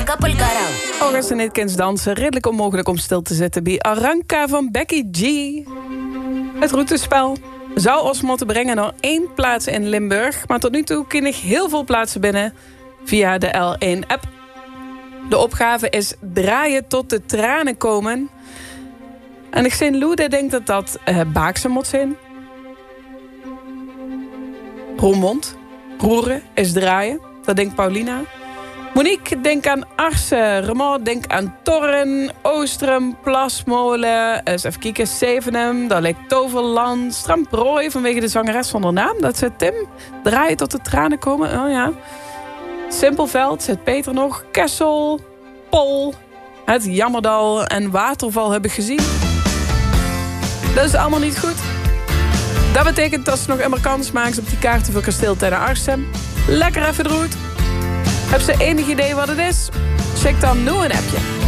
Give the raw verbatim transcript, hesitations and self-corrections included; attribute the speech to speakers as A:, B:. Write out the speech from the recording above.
A: acá por el carajo.
B: August en Nitkins dansen. Redelijk onmogelijk om stil te zitten bij Aranka van Becky G. Het routespel zou ons moeten brengen naar één plaats in Limburg. Maar tot nu toe ken ik heel veel plaatsen binnen via de L één app. De opgave is draaien tot de tranen komen. En ik zie Loede denkt dat dat uh, Baakse moet zijn. Roermond. Roeren is draaien. Dat denkt Paulina. Monique denkt aan Arsen. Remond denkt aan Torren. Oostrum. Plasmolen. Eens even kijken. Zevenum. Dat lijkt Toverland. Stramprooi vanwege de zangeres zonder naam. Dat zit Tim. Draaien tot de tranen komen. Oh ja. Simpelveld zit Peter nog. Kessel. Pol. Het Jammerdal en Waterval hebben gezien. Dat is allemaal niet goed. Dat betekent dat ze nog immer kans maken op die kaarten voor Kasteel ten Arsen. Lekker even de route. Heb ze enig idee wat het is? Check dan nu een appje.